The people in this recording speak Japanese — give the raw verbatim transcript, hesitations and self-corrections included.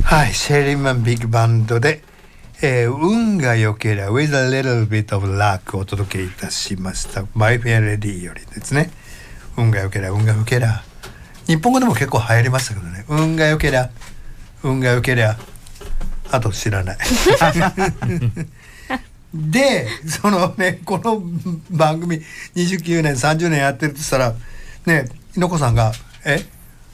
はい、シェリーマンビッグバンドで、えー、運が良ければ With a little bit of luck をお届けいたしました。マイフェアレディよりですね。運が良ければ運が良ければ、日本語でも結構流行りましたけどね。運が良ければ運が良ければ、あと知らないで、そのね、この番組にじゅうきゅうねんさんじゅうねんやってるとしたらね、のこさんがえ